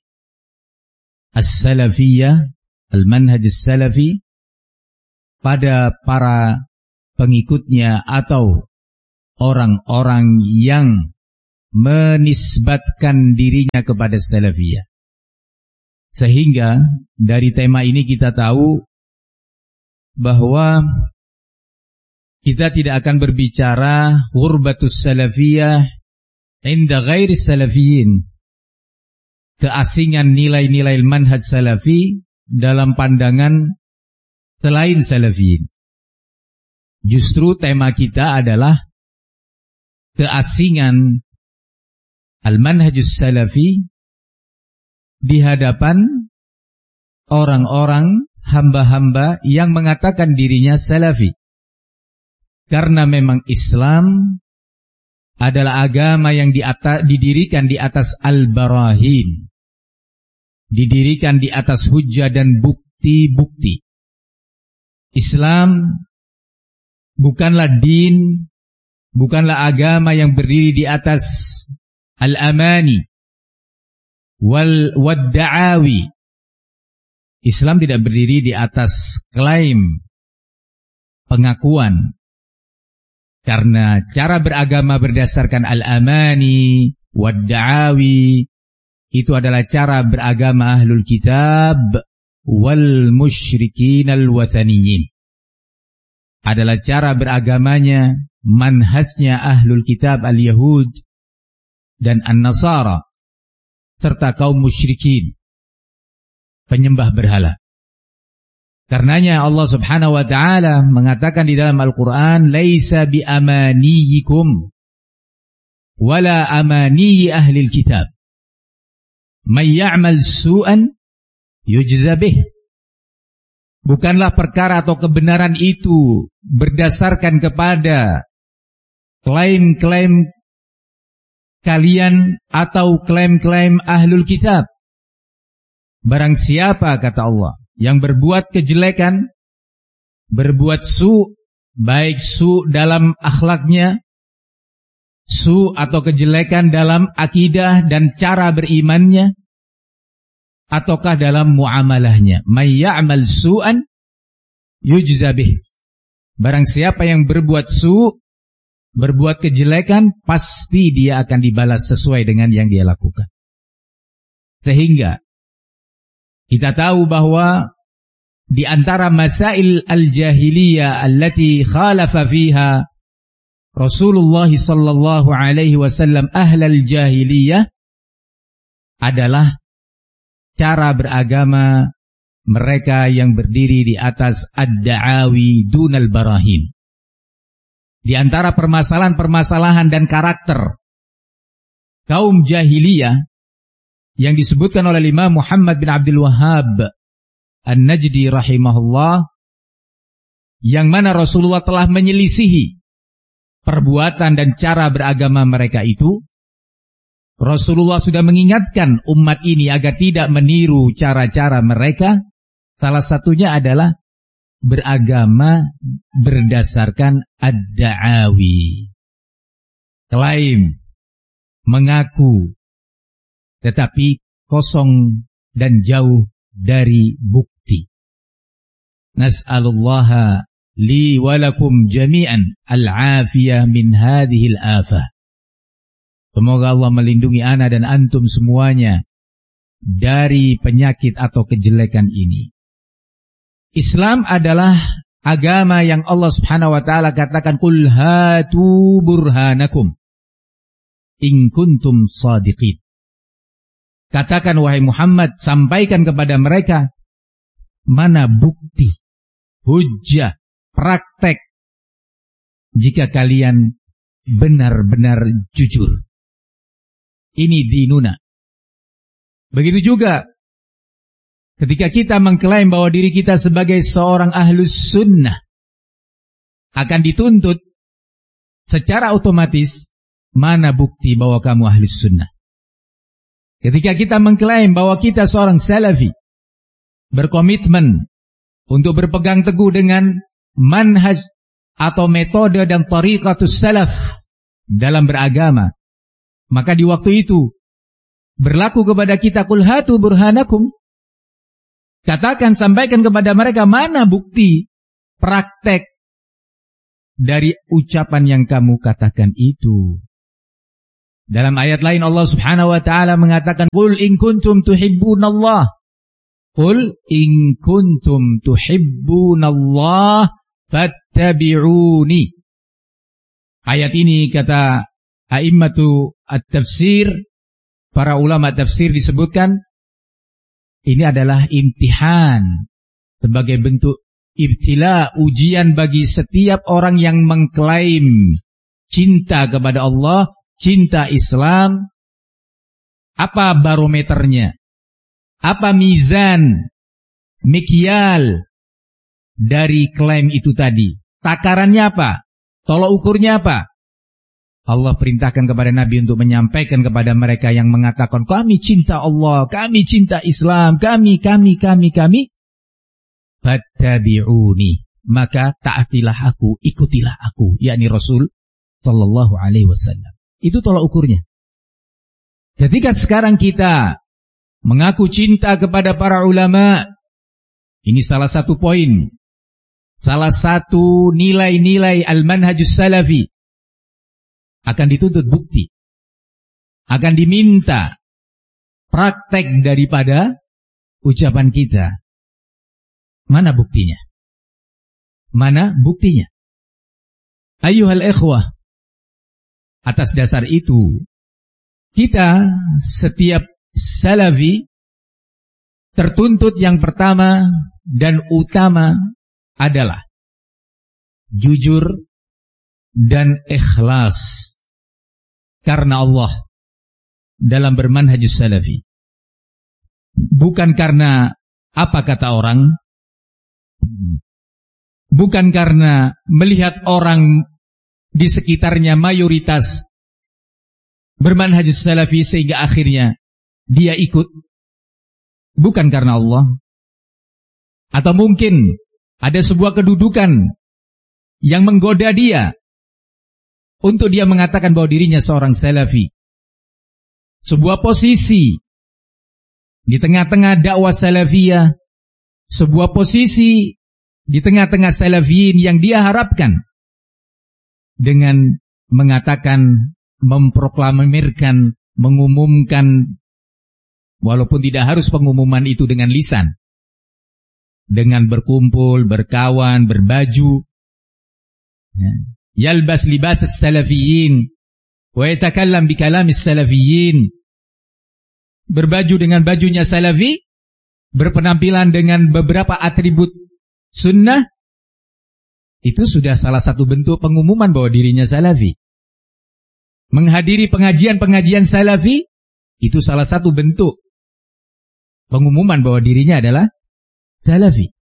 as-salafiyah, al-manhaj as-salafi pada para pengikutnya atau orang-orang yang menisbatkan dirinya kepada salafiyah. Sehingga dari tema ini kita tahu bahwa kita tidak akan berbicara ghurbatus salafiyah inda ghairi salafiyin, keasingan nilai-nilai manhaj salafi dalam pandangan selain salafiyin. Justru tema kita adalah keasingan al-manhajus salafi di hadapan orang-orang hamba-hamba yang mengatakan dirinya salafi. Karena memang Islam adalah agama yang di atas, didirikan di atas al-barahin, didirikan di atas hujjah dan bukti-bukti. Islam bukanlah din, bukanlah agama yang berdiri di atas al-amani wal wadda'awi. Islam tidak berdiri di atas klaim, pengakuan. Karena cara beragama berdasarkan al-amani wadda'awi itu adalah cara beragama ahlul kitab wal musyrikin al-wathaniyin. Adalah cara beragamanya, manhajnya ahlul kitab al-yahud dan an-nasara serta kaum musyrikin, penyembah berhala. Karenanya Allah Subhanahu wa taala mengatakan di dalam Al-Qur'an, "Laisa bi amaniyikum wala amaniyi ahlil kitab. May ya'mal su'an yujza bih." Bukanlah perkara atau kebenaran itu berdasarkan kepada klaim-klaim kalian atau klaim-klaim ahlul kitab. Barang siapa, kata Allah, yang berbuat kejelekan, berbuat su, baik su dalam akhlaknya, su atau kejelekan dalam akidah dan cara berimannya, ataukah dalam muamalahnya. May ya'mal su'an yujza bih. Barang siapa yang berbuat su, berbuat kejelekan, pasti dia akan dibalas sesuai dengan yang dia lakukan. Sehingga kita tahu bahwa di antara masail al-jahiliyah allati khalafa fiha Rasulullah sallallahu alaihi wasallam ahlal jahiliyah adalah cara beragama mereka yang berdiri di atas ad-da'awi dunal barahin. Di antara permasalahan-permasalahan dan karakter kaum jahiliyah yang disebutkan oleh Imam Muhammad bin Abdul Wahhab An-Najdi rahimahullah, yang mana Rasulullah telah menyelisihi perbuatan dan cara beragama mereka itu. Rasulullah sudah mengingatkan umat ini agar tidak meniru cara-cara mereka. Salah satunya adalah beragama berdasarkan ad-da'awi, klaim, mengaku, tetapi kosong dan jauh dari bukti. Nas'alullaha li walakum jami'an al-afiyah min hadhil afah. Semoga Allah melindungi ana dan antum semuanya dari penyakit atau kejelekan ini. Islam adalah agama yang Allah Subhanahu wa taala katakan, "Qul hatu burhanakum in kuntum shadiqin." Katakan wahai Muhammad, sampaikan kepada mereka mana bukti, hujjah, praktek jika kalian benar-benar jujur. Ini dinuna. Begitu juga ketika kita mengklaim bahwa diri kita sebagai seorang ahlus sunnah, akan dituntut secara otomatis mana bukti bahwa kamu ahlus sunnah. Ketika kita mengklaim bahwa kita seorang salafi, berkomitmen untuk berpegang teguh dengan manhaj atau metode dan tariqatus salaf dalam beragama, maka di waktu itu berlaku kepada kita, qul hatu burhanakum. Katakan, sampaikan kepada mereka mana bukti, praktek dari ucapan yang kamu katakan itu. Dalam ayat lain Allah Subhanahu wa taala mengatakan, "Qul in kuntum tuhibbunallah." Qul in kuntum tuhibbunallah fattabi'uni. Ayat ini kata a'immatu at-tafsir, para ulama tafsir disebutkan ini adalah imtihan sebagai bentuk ibtila, ujian bagi setiap orang yang mengklaim cinta kepada Allah, cinta Islam. Apa barometernya? Apa mizan, mikyal dari klaim itu tadi? Takarannya apa? Tolok ukurnya apa? Allah perintahkan kepada Nabi untuk menyampaikan kepada mereka yang mengatakan, kami cinta Allah, kami cinta Islam, kami, kami, kami, kami. Fattabi'uni, maka taatilah aku, ikutilah aku, yakni Rasul sallallahu alaihi wasallam. Itu tolak ukurnya. Ketika sekarang kita mengaku cinta kepada para ulama, ini salah satu poin, salah satu nilai-nilai al-manhajus salafi, akan dituntut bukti, akan diminta praktek daripada ucapan kita. Mana buktinya? Mana buktinya? Ayyuhal ikhwah, atas dasar itu, kita setiap salafi tertuntut yang pertama dan utama adalah jujur dan ikhlas karena Allah dalam bermanhajus salafi. Bukan karena apa kata orang, bukan karena melihat orang di sekitarnya mayoritas bermanhajus salafi sehingga akhirnya dia ikut, bukan karena Allah. Atau mungkin ada sebuah kedudukan yang menggoda dia untuk dia mengatakan bahwa dirinya seorang salafi. Sebuah posisi di tengah-tengah dakwah salafiyah, sebuah posisi di tengah-tengah salafiyin yang dia harapkan dengan mengatakan, memproklamirkan, mengumumkan, walaupun tidak harus pengumuman itu dengan lisan, dengan berkumpul, berkawan, berbaju, yalbas libas as-salafiyin wa yatakallam bi kalamis salafiyin, berbaju dengan bajunya salafi, berpenampilan dengan beberapa atribut sunnah, itu sudah salah satu bentuk pengumuman bahwa dirinya salafi. Menghadiri pengajian-pengajian salafi, itu salah satu bentuk pengumuman bahwa dirinya adalah salafi.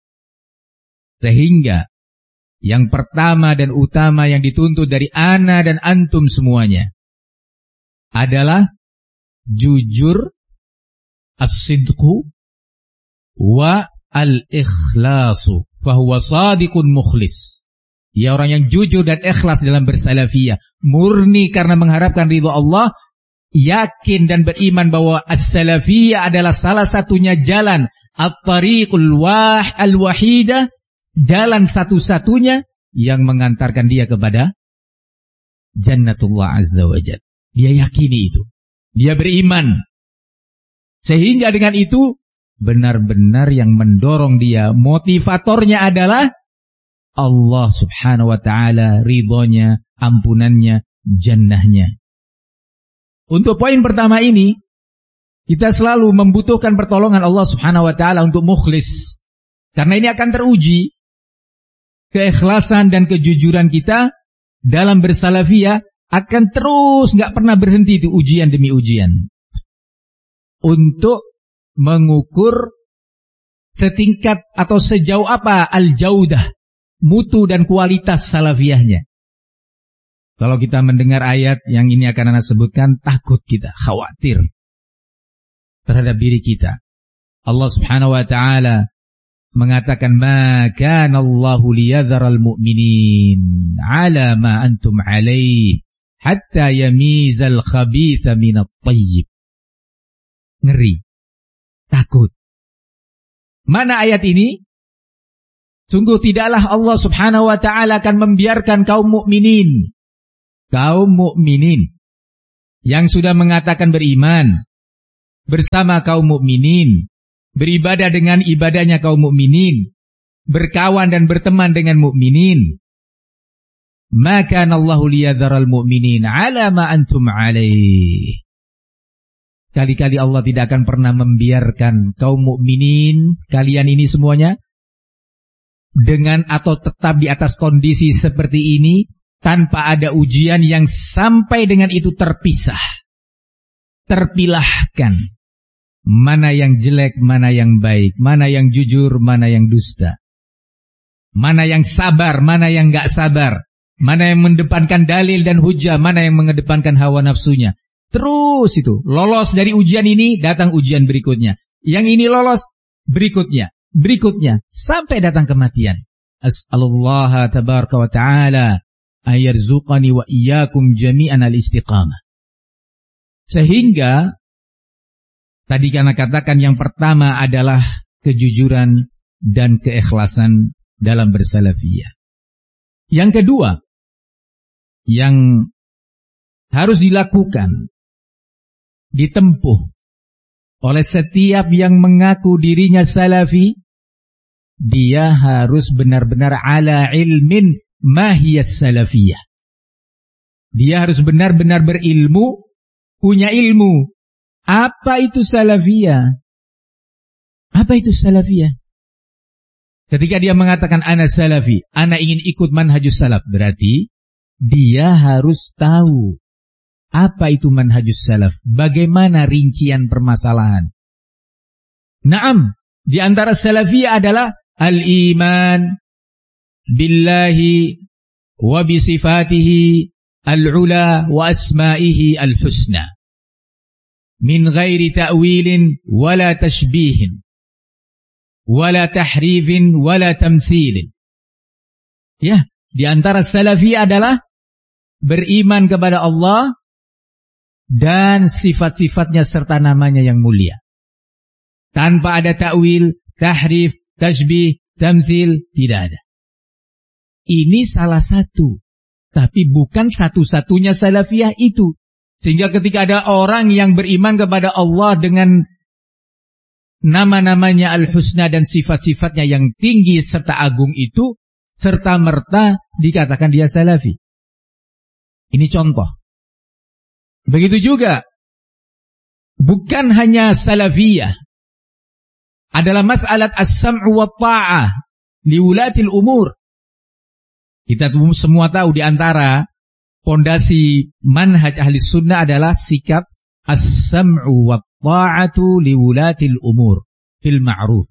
Sehingga yang pertama dan utama yang dituntut dari ana dan antum semuanya adalah jujur, as-sidqu wa al-ikhlasu fahuwa sadiqun mukhlis. Dia orang yang jujur dan ikhlas dalam bersalafiyah, murni karena mengharapkan ridha Allah, yakin dan beriman bahwa as-salafiyah adalah salah satunya jalan at-tariqul wah al-wahidah, jalan satu-satunya yang mengantarkan dia kepada jannatullah azza wa jalla. Dia yakini itu, dia beriman. Sehingga dengan itu benar-benar yang mendorong dia, motivatornya adalah Allah subhanahu wa ta'ala, ridhonya, ampunannya, jannahnya. Untuk poin pertama ini, kita selalu membutuhkan pertolongan Allah subhanahu wa ta'ala untuk mukhlis. Karena ini akan teruji keikhlasan dan kejujuran kita dalam bersalafiyah, akan terus gak pernah berhenti itu ujian demi ujian. Untuk mengukur setingkat atau sejauh apa al-jaudah, mutu dan kualitas salafiyahnya. Kalau kita mendengar ayat yang ini akan anak sebutkan, takut kita, khawatir terhadap diri kita. Allah subhanahu wa ta'ala mengatakan, ma kana Allahu liyadharal mu'minin ala ma antum alaih hatta yamizal khabitha minat tayyib. Ngeri, takut. Mana ayat ini? Sungguh tidaklah Allah subhanahu wa ta'ala akan membiarkan kaum mukminin, kaum mukminin yang sudah mengatakan beriman bersama kaum mukminin, beribadah dengan ibadahnya kaum mukminin, berkawan dan berteman dengan mukminin. Maka Allahu liyadharal mu'minin ala ma antum alaih. Kali-kali Allah tidak akan pernah membiarkan kaum mukminin, kalian ini semuanya, dengan atau tetap di atas kondisi seperti ini, tanpa ada ujian yang sampai dengan itu terpisah, terpilahkan. Mana yang jelek, mana yang baik, mana yang jujur, mana yang dusta, mana yang sabar, mana yang gak sabar, mana yang mendepankan dalil dan hujah, mana yang mengedepankan hawa nafsunya. Terus itu, lolos dari ujian ini, datang ujian berikutnya. Yang ini lolos, berikutnya, berikutnya, sampai datang kematian. As'alullaha tabaraka wa ta'ala ayarzuqani wa iyyakum jami'an al-istiqamah. Sehingga tadi karena katakan yang pertama adalah kejujuran dan keikhlasan dalam bersalafiyah. Yang kedua yang harus dilakukan, ditempuh oleh setiap yang mengaku dirinya salafi, dia harus benar-benar ala ilmin mahiyas salafiyah. Dia harus benar-benar berilmu, punya ilmu. Apa itu salafiyah? Apa itu salafiyah? Ketika dia mengatakan ana salafi, ana ingin ikut manhajus salaf, berarti dia harus tahu apa itu manhajus salaf, bagaimana rincian permasalahan. Naam, di antara salafiyah adalah al-iman billahi wa bisifatihi al-ula wa asma'ihi al-husna min ghairi ta'wilin wala tashbihin wala tahrifin wala tamthilin. Ya, di antara salafiyah adalah beriman kepada Allah dan sifat-sifatnya serta namanya yang mulia, tanpa ada ta'wil, tahrif, tashbih, tamthil, tidak ada. Ini salah satu, tapi bukan satu-satunya salafiyah itu. Sehingga ketika ada orang yang beriman kepada Allah dengan nama-namanya al-husna dan sifat-sifatnya yang tinggi serta agung itu, serta merta dikatakan dia salafi. Ini contoh. Begitu juga, bukan hanya salafiyah, adalah mas'alat as-sam'u wa ta'ah liwulatil umur. Kita semua tahu di antara pondasi manhaj ahli sunnah adalah sikap as-sam'u wa ta'atu liwulatil umur fil ma'ruf.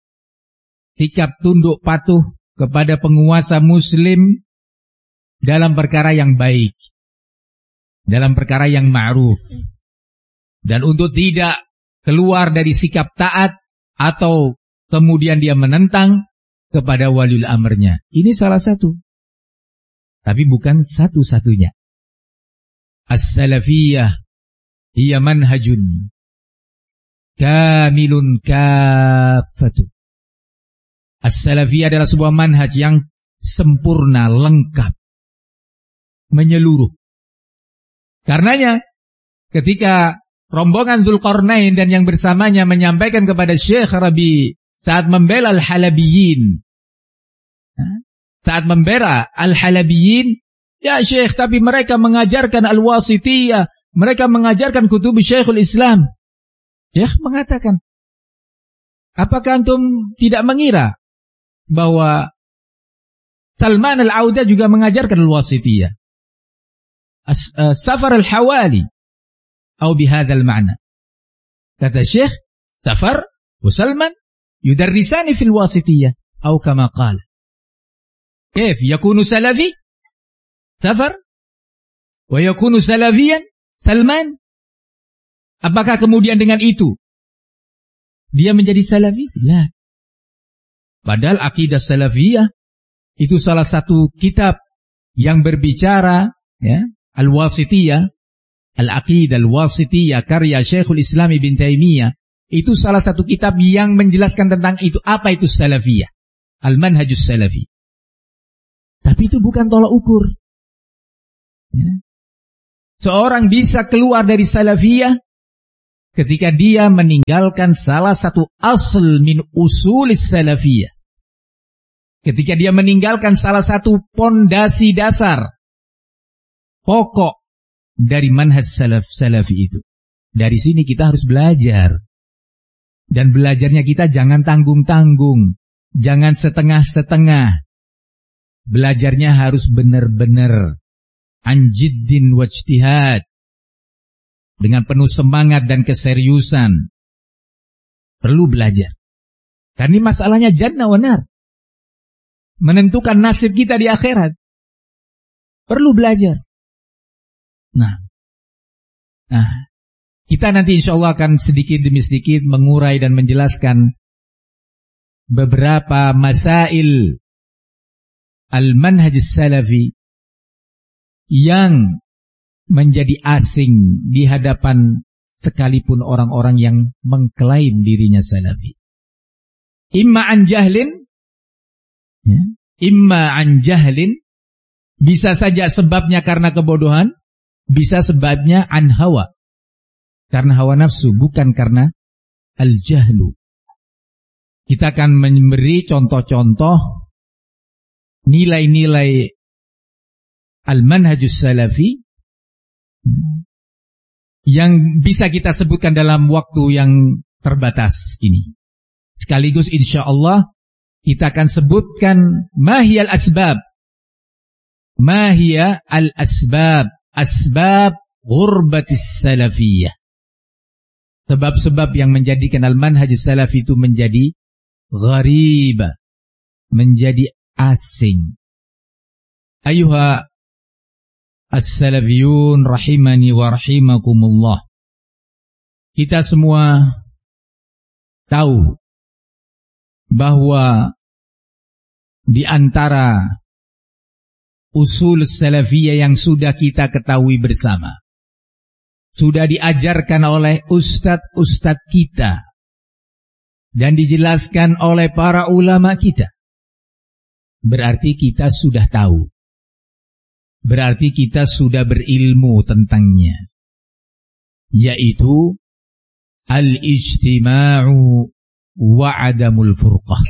Sikap tunduk patuh kepada penguasa muslim dalam perkara yang baik, dalam perkara yang ma'ruf, dan untuk tidak keluar dari sikap taat atau kemudian dia menentang kepada waliul amrnya. Ini salah satu, tapi bukan satu-satunya. As-salafiyah hiya manhajun kamilun kafatu. As-salafiyah adalah sebuah manhaj yang sempurna, lengkap, menyeluruh. Karenanya ketika rombongan Dzulqarnain dan yang bersamanya menyampaikan kepada Syekh Rabi saat membela al-Halabiyin, saat membela al-Halabiyin, ya Syekh, tapi mereka mengajarkan al-Wasitiyah, mereka mengajarkan kutub Syekhul Islam. Syekh mengatakan, apakah antum tidak mengira bahwa Salman al-Auda juga mengajarkan al-Wasitiyah? Safar al-Hawali atau bihadzal ma'na. Kata Syekh, Safar wa Salman yudarrisani fil wasitiyah atau kama qala. Kif yakunu salafi Safar wa yakunu salafiyan Salman? Apakah kemudian dengan itu dia menjadi salafi? La. Padahal akidah salafiyah itu salah satu kitab yang berbicara, ya, Al-Wasitiyah, Al-Aqidah Al-Wasitiyah karya Syekhul Islam Ibn Taimiyah, itu salah satu kitab yang menjelaskan tentang itu, apa itu salafiyah. al-manhajus salafi. Tapi itu bukan tolak ukur. Ya. Seorang bisa keluar dari salafiyah ketika dia meninggalkan salah satu asal min usulis salafiyah. Ketika dia meninggalkan salah satu pondasi dasar, pokok dari manhaj salaf salafi itu. Dari sini kita harus belajar. Dan belajarnya kita jangan tanggung-tanggung. Jangan setengah-setengah. Belajarnya harus benar-benar anjiddin wajtihad, dengan penuh semangat dan keseriusan. Perlu belajar. Karena ini masalahnya jannah wa nar, menentukan nasib kita di akhirat. Perlu belajar. Nah, nah kita nanti insya Allah akan sedikit demi sedikit mengurai dan menjelaskan beberapa masail al-manhaj salafi yang menjadi asing di hadapan sekalipun orang-orang yang mengklaim dirinya salafi. Imma an jahlin, ya, imma an jahlin, bisa saja sebabnya karena kebodohan, bisa sebabnya an hawa, karena hawa nafsu, bukan karena al-jahlu. Kita akan memberi contoh-contoh nilai-nilai al-manhajus salafi yang bisa kita sebutkan dalam waktu yang terbatas ini. Sekaligus insya Allah kita akan sebutkan mahiyal asbab. Mahiyal asbab. Asbab ghurbatis salafiyah. Sebab-sebab yang menjadikan al-manhajus salafi itu menjadi gharibah, menjadi asing. Ayuha as-salafiyun rahimani wa rahimakumullah. Kita semua tahu bahwa di antara usul salafiyah yang sudah kita ketahui bersama, sudah diajarkan oleh ustadz-ustadz kita dan dijelaskan oleh para ulama kita, berarti kita sudah tahu. Berarti kita sudah berilmu tentangnya, yaitu al-ijtima'u wa adamul furqah,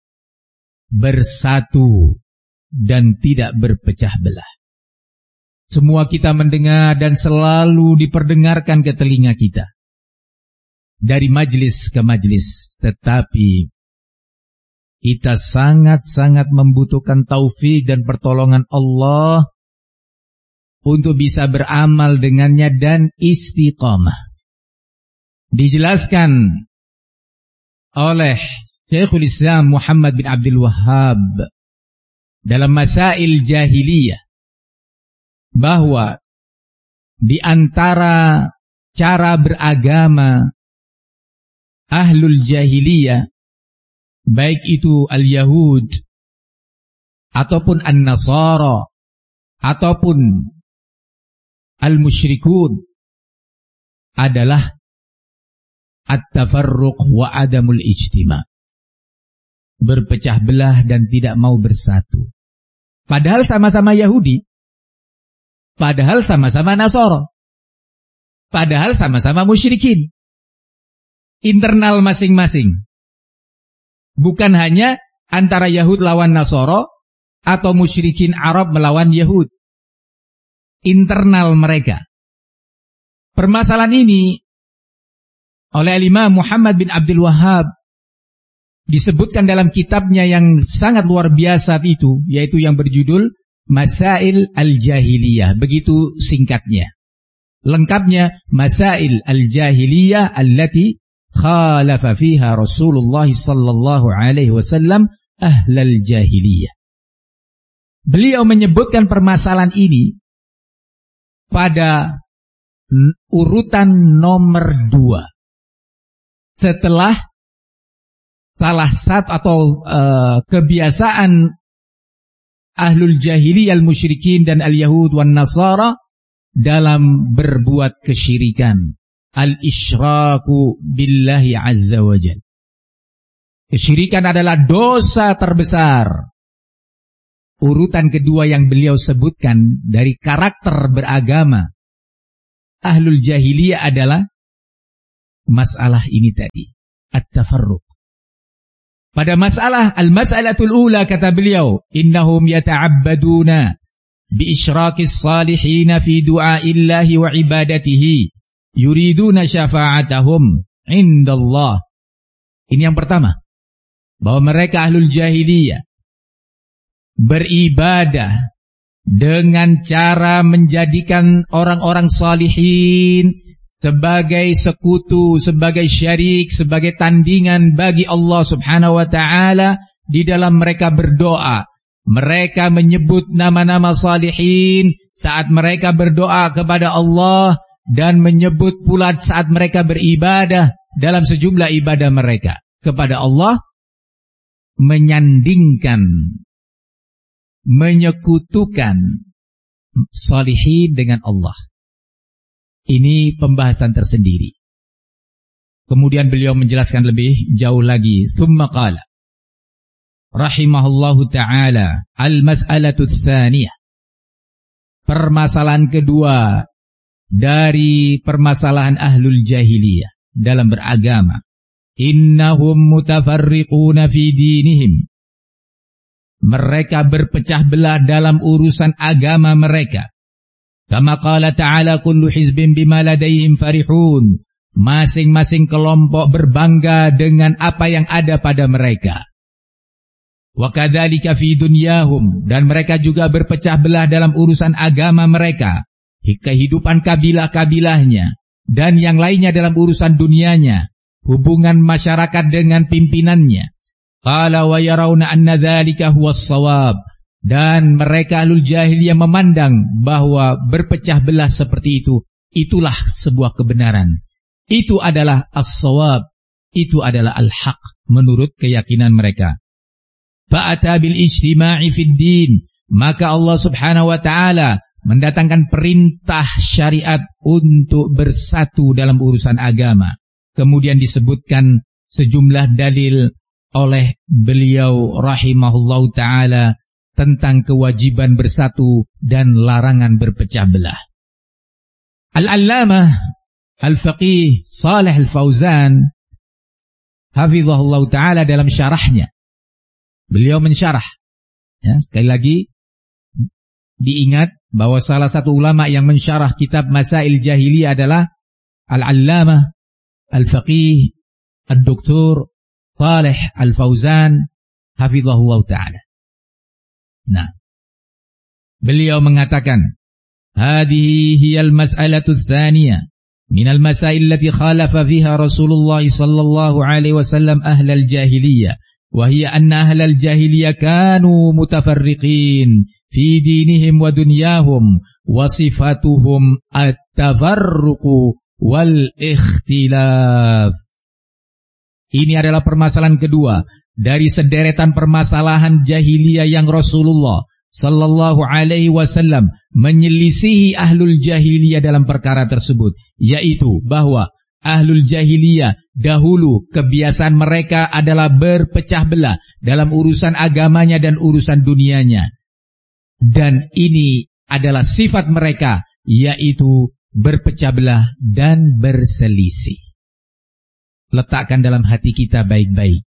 bersatu dan tidak berpecah belah. Semua kita mendengar dan selalu diperdengarkan ke telinga kita, dari majlis ke majlis, tetapi kita sangat-sangat membutuhkan taufik dan pertolongan Allah untuk bisa beramal dengannya dan istiqamah. Dijelaskan oleh Syekhul Islam Muhammad bin Abdul Wahhab dalam Masail Jahiliyah bahwa di antara cara beragama ahlul jahiliyah, baik itu al-Yahud ataupun an-Nasara ataupun al-musyrikun, adalah at-tafarruq wa adamul ijtima', berpecah belah dan tidak mau bersatu. Padahal sama-sama Yahudi, padahal sama-sama Nasara, padahal sama-sama musyrikin. Internal masing-masing. Bukan hanya antara Yahud lawan Nasara atau musyrikin Arab melawan Yahud. Internal mereka. Permasalahan ini oleh Imam Muhammad bin Abdul Wahhab disebutkan dalam kitabnya yang sangat luar biasa itu, yaitu yang berjudul Masail al-Jahiliyah. Begitu singkatnya. Lengkapnya Masail al-Jahiliyah allati khalafa fiha Rasulullah sallallahu alaihi wasallam ahlal jahiliyah. Beliau menyebutkan permasalahan ini pada urutan nomor dua, setelah salah satu atau uh, kebiasaan ahlul jahiliyah al-musyrikin dan al-yahud wan nasara dalam berbuat kesyirikan, al-isyraku billahi azza wa jalla, Kesyirikan adalah dosa terbesar. Urutan kedua yang beliau sebutkan dari karakter beragama ahlul jahiliyah adalah masalah ini tadi, at-tafarruq. Pada masalah al-mas'alatul ula kata beliau, innahum yata'abbaduna bi isyraqis salihin fi du'aillahi wa ibadatihi yuriduna syafa'atahum indallah. Ini yang pertama, bahwa mereka ahlul jahiliyah beribadah dengan cara menjadikan orang-orang salihin sebagai sekutu, sebagai syarik, sebagai tandingan bagi Allah subhanahu wa ta'ala di dalam mereka berdoa. Mereka menyebut nama-nama salihin saat mereka berdoa kepada Allah dan menyebut pula saat mereka beribadah dalam sejumlah ibadah mereka kepada Allah, menyandingkan, menyekutukan salihin dengan Allah. Ini pembahasan tersendiri. Kemudian beliau menjelaskan lebih jauh lagi. Thumma qala rahimahullahu ta'ala al-mas'alatu tsaniyah. Permasalahan kedua dari permasalahan ahlul jahiliyah dalam beragama. Innahum mutafarriquna fi dinihim. Mereka berpecah belah dalam urusan agama mereka. Kama qala ta'ala kullu hizbin bima ladaihim farihun. Masing-masing kelompok berbangga dengan apa yang ada pada mereka. Wa kadzalika fi dunyahum, dan mereka juga berpecah belah dalam urusan agama mereka, kehidupan kabilah-kabilahnya dan yang lainnya dalam urusan dunianya, hubungan masyarakat dengan pimpinannya. Qala wa yarawna anna dzalika huwas shawab, dan mereka ahlul jahiliyah memandang bahwa berpecah belah seperti itu itulah sebuah kebenaran. Itu adalah as-shawab, itu adalah al-haq menurut keyakinan mereka. Fa'ata bil ijtima'i fid din, maka Allah Subhanahu wa taala mendatangkan perintah syariat untuk bersatu dalam urusan agama. Kemudian disebutkan sejumlah dalil oleh beliau rahimahullahu ta'ala tentang kewajiban bersatu dan larangan berpecah belah. Al-Allamah Al-Faqih Shalih Al-Fauzan hafizahullahu ta'ala dalam syarahnya, beliau mensyarah, ya, sekali lagi diingat bahwa salah satu ulama yang mensyarah kitab Masail Jahiliyah adalah Al-Allamah Al-Faqih Ad-Doktor Shalih Al-Fauzan hafizahullahu ta'ala. Nah, beliau mengatakan, hadhihi hiyal mas'alatu tsaniyah min al-masail allati khalafa fiha Rasulullah sallallahu alaihi wasallam ahlal jahiliyah, wa hiya anna ahlal jahiliyah kanu mutafarriqin fi dinihim wa dunyahum wa sifatuhum at-tafarruqu wal ikhtilaf. Ini adalah permasalahan kedua dari sederetan permasalahan jahiliyah yang Rasulullah sallallahu alaihi wasallam menyelisihi ahlul jahiliyah dalam perkara tersebut, yaitu bahwa ahlul jahiliyah dahulu kebiasaan mereka adalah berpecah belah dalam urusan agamanya dan urusan dunianya. Dan ini adalah sifat mereka, yaitu berpecah belah dan berselisih. Letakkan dalam hati kita baik-baik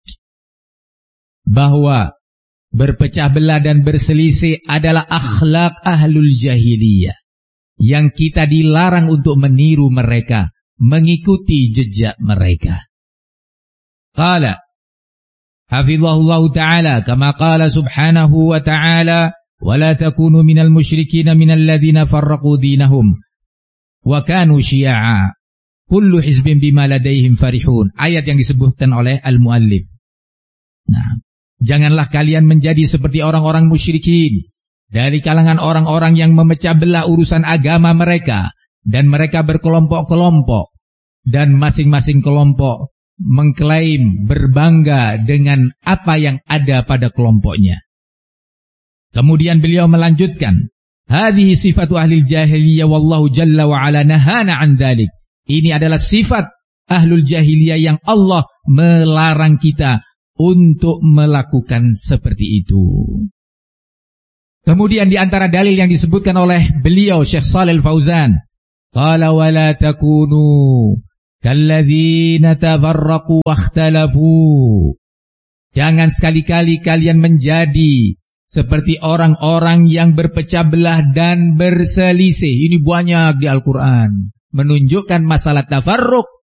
bahwa berpecah belah dan berselisih adalah akhlak ahlul jahiliyah yang kita dilarang untuk meniru mereka, mengikuti jejak mereka. Qala hafizahullahu ta'ala kama qala subhanahu wa ta'ala wa la takunu minal musyrikin minal ladzina farraqu dinahum wa kanu syi'a kullu hizbin bima ladaihim farihun. Ayat yang disebutkan oleh al-muallif. Nah, janganlah kalian menjadi seperti orang-orang musyrikin dari kalangan orang-orang yang memecah belah urusan agama mereka, dan mereka berkelompok-kelompok, dan masing-masing kelompok mengklaim berbangga dengan apa yang ada pada kelompoknya. Kemudian beliau melanjutkan, hadhihi sifatu ahlil jahiliyah wallahu jalla wa ala nahana an dzalik. Ini adalah sifat ahlul jahiliyah yang Allah melarang kita untuk melakukan seperti itu. Kemudian di antara dalil yang disebutkan oleh beliau Syekh Shalih Al-Fauzan, qala wa la takunu kalladzina tafarraqu wakhtalafu. Jangan sekali-kali kalian menjadi seperti orang-orang yang berpecah belah dan berselisih. Ini banyak di Al-Quran menunjukkan masalah tafarruq